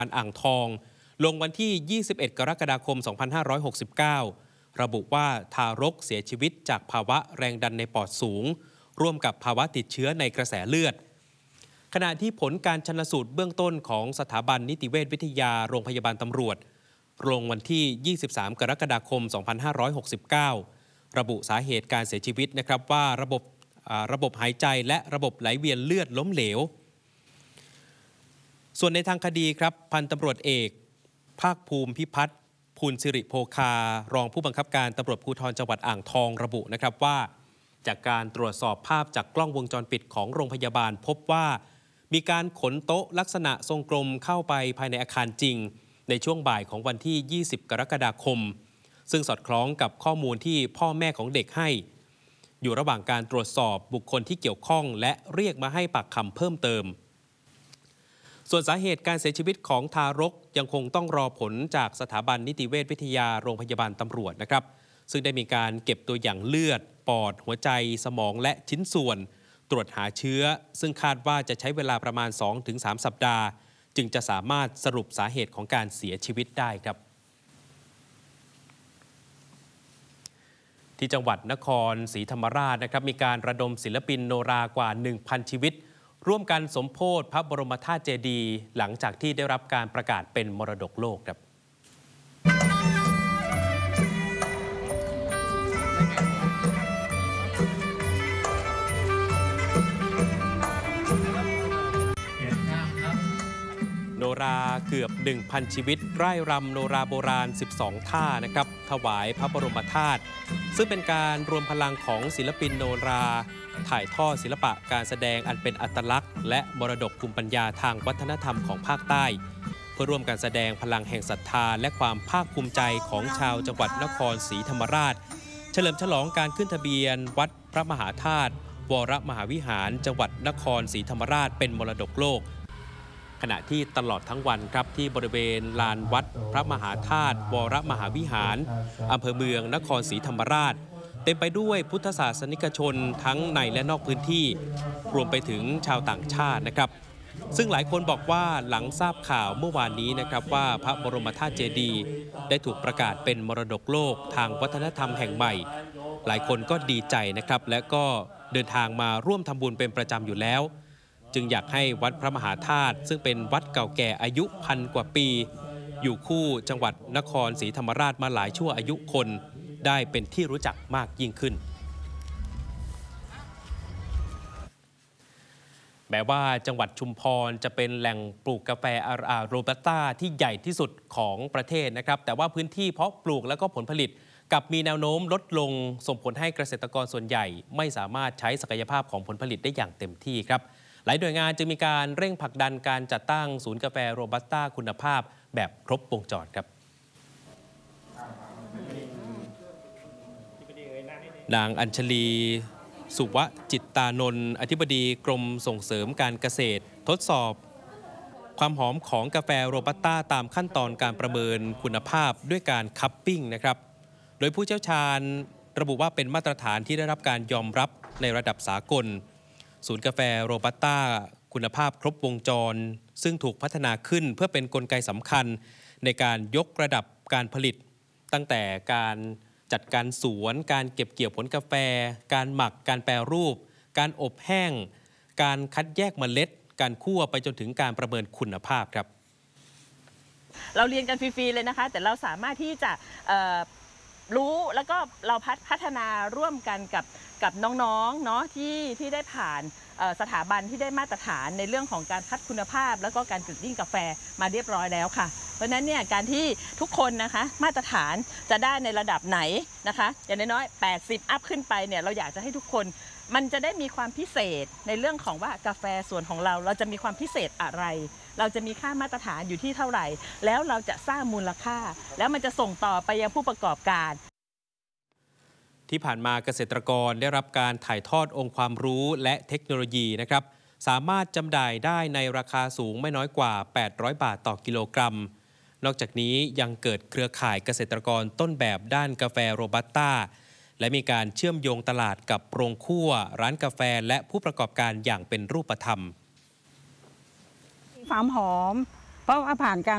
อ่างทองลงวันที่ 21 กรกฎาคม 2569 ระบุว่าทารกเสียชีวิตจากภาวะแรงดันในปอดสูงร่วมกับภาวะติดเชื้อในกระแสเลือดขณะที่ผลการชันสูตรเบื้องต้นของสถาบันนิติเวชวิทยาโรงพยาบาลตำรวจลงวันที่ 23 กรกฎาคม 2569 ระบุสาเหตุการเสียชีวิตนะครับว่าระบบหายใจและระบบไหลเวียนเลือดล้มเหลวส่วนในทางคดีครับพันตำรวจเอกภาคภูมิพิพัฒน์ภูลสิริโภคารองผู้บังคับการตำรวจภูธรจังหวัดอ่างทองระบุนะครับว่าจากการตรวจสอบภาพจากกล้องวงจรปิดของโรงพยาบาลพบว่ามีการขนโต๊ะลักษณะทรงกลมเข้าไปภายในอาคารจริงในช่วงบ่ายของวันที่ 20 กรกฎาคมซึ่งสอดคล้องกับข้อมูลที่พ่อแม่ของเด็กให้อยู่ระหว่างการตรวจสอบบุคคลที่เกี่ยวข้องและเรียกมาให้ปากคำเพิ่มเติมส่วนสาเหตุการเสียชีวิตของทารกยังคงต้องรอผลจากสถาบันนิติเวชวิทยาโรงพยาบาลตำรวจนะครับซึ่งได้มีการเก็บตัวอย่างเลือดปอดหัวใจสมองและชิ้นส่วนตรวจหาเชื้อซึ่งคาดว่าจะใช้เวลาประมาณ 2-3 สัปดาห์จึงจะสามารถสรุปสาเหตุของการเสียชีวิตได้ครับที่จังหวัดนครศรีธรรมราชนะครับมีการระดมศิลปินโนรากว่า 1,000 ชีวิตร่วมกันสมโภชพระบรมธาตุเจดีย์หลังจากที่ได้รับการประกาศเป็นมรดกโลกครับโนราเกือบ 1,000 ชีวิตไร่รำโนราโบราณ 12 ท่านะครับถวายพระบรมธาตุซึ่งเป็นการรวมพลังของศิลปินโนราถ่ายทอดศิลปะการแสดงอันเป็นอัตลักษณ์และมรดกภูมิปัญญาทางวัฒนธรรมของภาคใต้เพื่อร่วมกันแสดงพลังแห่งศรัทธาและความภาคภูมิใจของชาวจังหวัดนครศรีธรรมราชเฉลิมฉลองการขึ้นทะเบียนวัดพระมหาธาตุวรมหาวิหารจังหวัดนครศรีธรรมราชเป็นมรดกโลกขณะที่ตลอดทั้งวันครับที่บริเวณลานวัดพระมหาธาตุวรมหาวิหารอำเภอเมืองนครศรีธรรมราชเต็มไปด้วยพุทธศาสนิกชนทั้งในและนอกพื้นที่รวมไปถึงชาวต่างชาตินะครับซึ่งหลายคนบอกว่าหลังทราบข่าวเมื่อวานนี้นะครับว่าพระบรมธาตุเจดีย์ได้ถูกประกาศเป็นมรดกโลกทางวัฒนธรรมแห่งใหม่หลายคนก็ดีใจนะครับและก็เดินทางมาร่วมทำบุญเป็นประจำอยู่แล้วจึงอยากให้วัดพระมหาธาตุซึ่งเป็นวัดเก่าแก่อายุ1,000 กว่าปีอยู่คู่จังหวัดนครศรีธรรมราชมาหลายชั่วอายุคนได้เป็นที่รู้จักมากยิ่งขึ้นแม้ว่าจังหวัดชุมพรจะเป็นแหล่งปลูกกาแฟโรบัสต้าที่ใหญ่ที่สุดของประเทศนะครับแต่ว่าพื้นที่เพาะปลูกและก็ผลผลิตกับมีแนวโน้มลดลงส่งผลให้เกษตรกรส่วนใหญ่ไม่สามารถใช้ศักยภาพของผลผลิตได้อย่างเต็มที่ครับหลายหน่วยงานจึงมีการเร่งผลักดันการจัดตั้งศูนย์กาแฟโรบัสต้าคุณภาพแบบครบวงจรครับนางอัญชลีสุวจิตตานนท์อธิบดีกรมส่งเสริมการเกษตรทดสอบความหอมของกาแฟโรบัสต้าตามขั้นตอนการประเมินคุณภาพด้วยการคัพปิ้งนะครับโดยผู้เชี่ยวชาญระบุว่าเป็นมาตรฐานที่ได้รับการยอมรับในระดับสากลศูนย์กาแฟโรบัสต้าคุณภาพครบวงจรซึ่งถูกพัฒนาขึ้นเพื่อเป็นกลไกสำคัญในการยกระดับการผลิตตั้งแต่การจัดการสวนการเก็บเกี่ยวผลกาแฟการหมักการแปรรูปการอบแห้งการคัดแยกเมล็ดการคั่วไปจนถึงการประเมินคุณภาพครับเราเรียนกันฟรีๆเลยนะคะแต่เราสามารถที่จะรู้แล้วก็เราพัฒนาร่วมกันกับน้องๆเนาะที่ได้ผ่านสถาบันที่ได้มาตรฐานในเรื่องของการคัดคุณภาพแล้วก็การกริดดิ้งกาแฟมาเรียบร้อยแล้วค่ะเพราะฉะนั้นเนี่ยการที่ทุกคนนะคะมาตรฐานจะได้ในระดับไหนนะคะอย่างน้อยๆ80อัพขึ้นไปเนี่ยเราอยากจะให้ทุกคนมันจะได้มีความพิเศษในเรื่องของว่ากาแฟส่วนของเราจะมีความพิเศษอะไรเราจะมีค่ามาตรฐานอยู่ที่เท่าไหร่แล้วเราจะสร้างมูลค่าแล้วมันจะส่งต่อไปยังผู้ประกอบการที่ผ่านมาเกษตรกรได้รับการถ่ายทอดองค์ความรู้และเทคโนโลยีนะครับสามารถจำหน่ายได้ในราคาสูงไม่น้อยกว่า800 บาทต่อกิโลกรัมนอกจากนี้ยังเกิดเครือข่ายเกษตรกรต้นแบบด้านกาแฟโรบัสต้าและมีการเชื่อมโยงตลาดกับโรงคั่วร้านกาแฟและผู้ประกอบการอย่างเป็นรูปธรรมความหอมผเพราะว่าผ่านการ